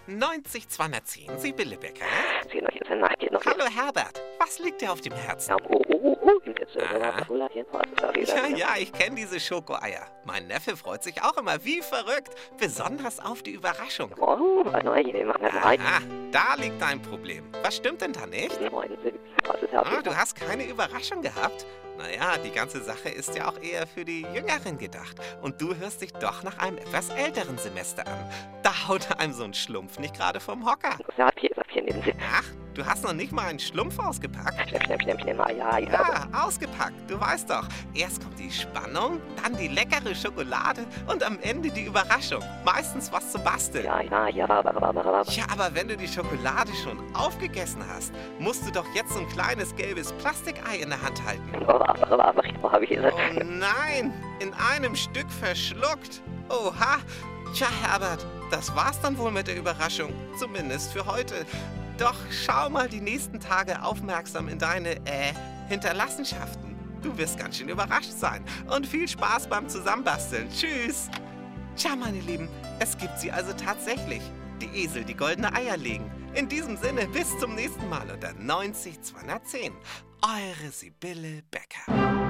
90210, Sibylle Becker. Hallo. Hallo Herbert, was liegt dir auf dem Herzen? Ja, ich kenne diese Schokoeier. Mein Neffe freut sich auch immer wie verrückt, besonders auf die Überraschung. Aha, da liegt dein Problem. Was stimmt denn da nicht? Du hast keine Überraschung gehabt? Naja, die ganze Sache ist ja auch eher für die Jüngeren gedacht. Und du hörst dich doch nach einem etwas älteren Semester an. Da haut einem so ein Schlumpf nicht gerade vom Hocker. Ach, du hast noch nicht mal einen Schlumpf ausgepackt? Ja, ausgepackt, du weißt doch. Erst kommt die Spannung, dann die leckere Schokolade und am Ende die Überraschung. Meistens was zu basteln. Ja, aber wenn du die Schokolade schon aufgegessen hast, musst du doch jetzt so ein kleines gelbes Plastikei in der Hand halten. Oh nein, in einem Stück verschluckt. Oha. Tja, Herbert, das war's dann wohl mit der Überraschung. Zumindest für heute. Doch schau mal die nächsten Tage aufmerksam in deine, Hinterlassenschaften. Du wirst ganz schön überrascht sein. Und viel Spaß beim Zusammenbasteln. Tschüss. Tja, meine Lieben, es gibt sie also tatsächlich. Die Esel, die goldene Eier legen. In diesem Sinne, bis zum nächsten Mal unter 90210. Eure Sibylle Becker.